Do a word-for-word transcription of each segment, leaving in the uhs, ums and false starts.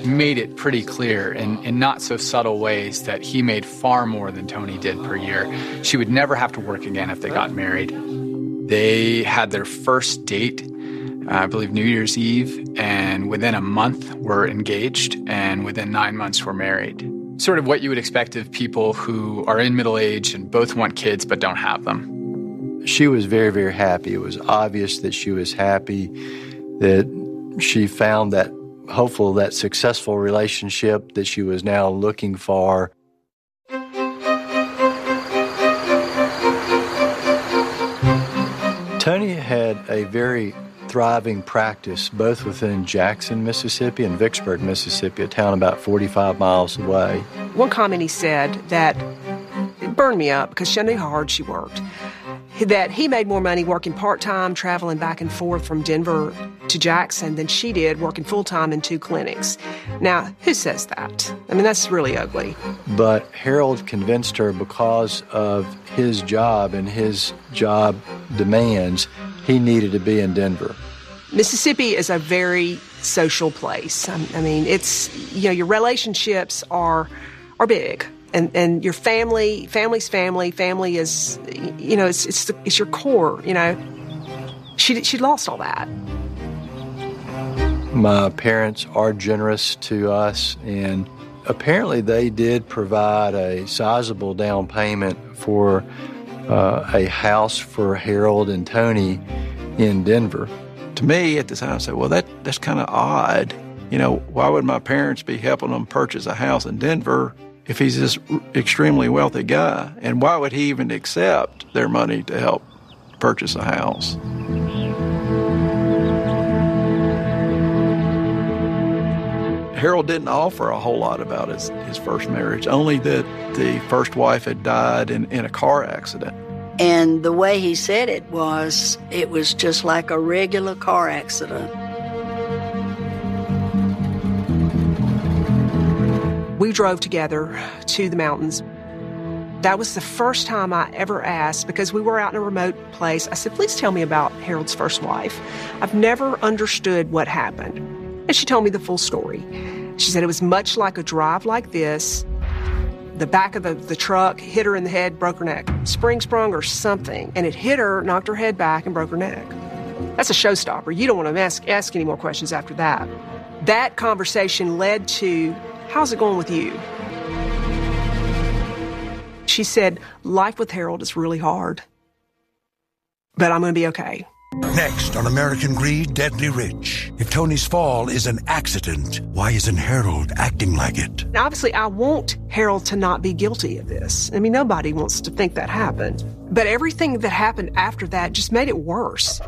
made it pretty clear in, in not so subtle ways that he made far more than Tony did per year. She would never have to work again if they got married. They had their first date, uh, I believe New Year's Eve, and within a month were engaged, and within nine months were married. Sort of what you would expect of people who are in middle age and both want kids but don't have them. She was very, very happy. It was obvious that she was happy, that she found that hopeful, that successful relationship that she was now looking for. Tony had a very thriving practice both within Jackson, Mississippi and Vicksburg, Mississippi, a town about forty-five miles away. One comment he said that it burned me up because she knew how hard she worked. That he made more money working part-time, traveling back and forth from Denver to Jackson than she did working full-time in two clinics. Now, who says that? I mean, that's really ugly. But Harold convinced her because of his job and his job demands, he needed to be in Denver. Mississippi is a very social place. I, I mean, it's, you know, your relationships are are big. And and your family, family's family, family is, you know, it's it's, the, it's your core, you know. She she lost all that. My parents are generous to us, and apparently they did provide a sizable down payment for uh, a house for Harold and Tony in Denver. To me, at the time, I said, well, that that's kind of odd. You know, why would my parents be helping them purchase a house in Denver if he's this extremely wealthy guy? And why would he even accept their money to help purchase a house? Harold didn't offer a whole lot about his, his first marriage, only that the first wife had died in, in a car accident. And the way he said it was, it was just like a regular car accident. We drove together to the mountains. That was the first time I ever asked, because we were out in a remote place. I said, please tell me about Harold's first wife. I've never understood what happened. And she told me the full story. She said it was much like a drive like this. The back of the, the truck hit her in the head, broke her neck. Spring sprung or something. And it hit her, knocked her head back, and broke her neck. That's a showstopper. You don't want to ask, ask any more questions after that. That conversation led to, how's it going with you? She said, life with Harold is really hard, but I'm going to be okay. Next on American Greed, Deadly Rich. If Tony's fall is an accident, why isn't Harold acting like it? Now, obviously, I want Harold to not be guilty of this. I mean, nobody wants to think that happened. But everything that happened after that just made it worse.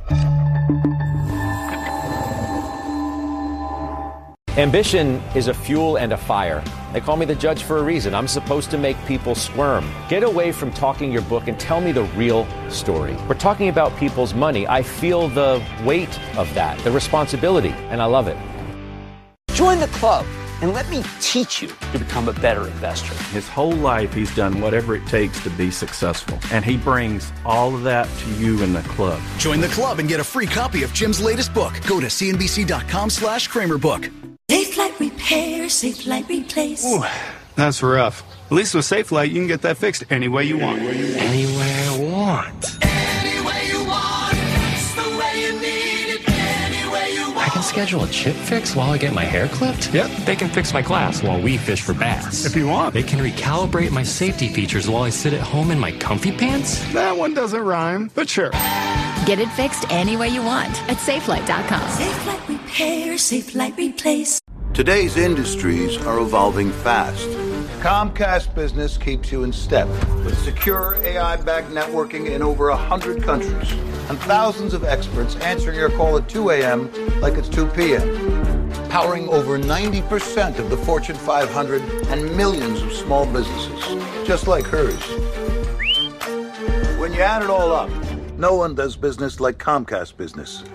Ambition is a fuel and a fire. They call me the judge for a reason. I'm supposed to make people squirm. Get away from talking your book and tell me the real story. We're talking about people's money. I feel the weight of that, the responsibility, and I love it. Join the club and let me teach you to become a better investor. His whole life, he's done whatever it takes to be successful. And he brings all of that to you in the club. Join the club and get a free copy of Jim's latest book. Go to cnbc.com slash Kramer book. Safelite Repair, Safelite Replace. Ooh, that's rough. At least with Safelite, you can get that fixed any way you want. Anywhere I want. Any way you want. It's the way you need it. Any way you want. I can schedule a chip fix while I get my hair clipped? Yep. They can fix my glass while we fish for bass. If you want. They can recalibrate my safety features while I sit at home in my comfy pants? That one doesn't rhyme, but sure. Get it fixed any way you want at Safelite dot com. Safelite Repair, Safelite Replace. Today's industries are evolving fast. Comcast Business keeps you in step with secure A I-backed networking in over one hundred countries and thousands of experts answering your call at two a.m. like it's two p.m. Powering over ninety percent of the Fortune five hundred and millions of small businesses, just like hers. When you add it all up, no one does business like Comcast Business.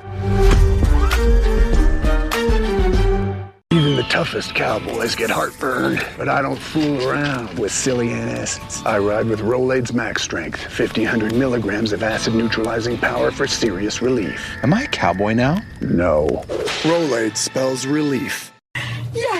Even the toughest cowboys get heartburn, but I don't fool around with silly antacids. I ride with Rolaids Max Strength, fifteen hundred milligrams of acid-neutralizing power for serious relief. Am I a cowboy now? No. Rolaids spells relief. Yes, I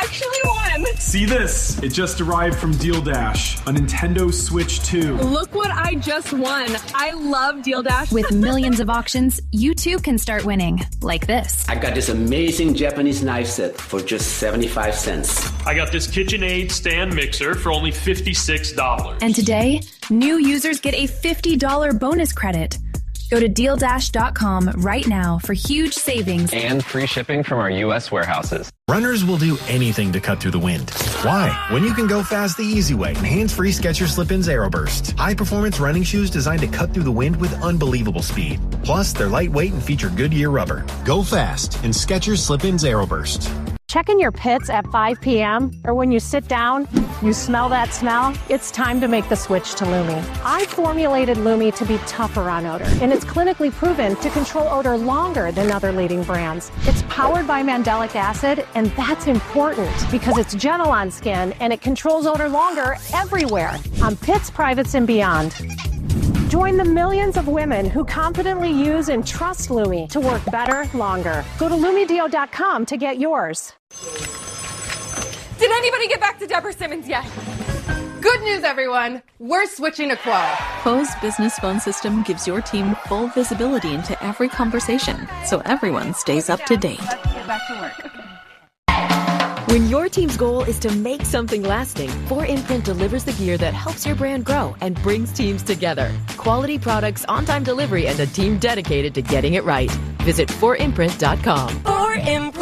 actually won! See this? It just arrived from Deal Dash, a Nintendo Switch two. Look what I just won. I love Deal Dash. With millions of auctions, you too can start winning. Like this. I got this amazing Japanese knife set for just seventy-five cents. I got this KitchenAid stand mixer for only fifty-six dollars. And today, new users get a fifty dollars bonus credit. Go to deal dash dot com right now for huge savings and free shipping from our U S warehouses. Runners will do anything to cut through the wind. Why? When you can go fast the easy way. Hands-free Skechers Slip-ins Aeroburst. High-performance running shoes designed to cut through the wind with unbelievable speed. Plus, they're lightweight and feature Goodyear rubber. Go fast in Skechers Slip-ins Aeroburst. Checking your pits at five p.m. or when you sit down, you smell that smell? It's time to make the switch to Lumi. I formulated Lumi to be tougher on odor, and it's clinically proven to control odor longer than other leading brands. It's powered by mandelic acid, and that's important because it's gentle on skin and it controls odor longer everywhere, on pits, privates, and beyond. Join the millions of women who confidently use and trust Lumi to work better, longer. Go to Lumi Deo dot com to get yours. Did anybody get back to Deborah Simmons yet? Good news, everyone. We're switching to Quo. Quo's business phone system gives your team full visibility into every conversation, so everyone stays up to date. Let's get back to work. When your team's goal is to make something lasting, four imprint delivers the gear that helps your brand grow and brings teams together. Quality products, on-time delivery, and a team dedicated to getting it right. Visit four imprint dot com. four imprint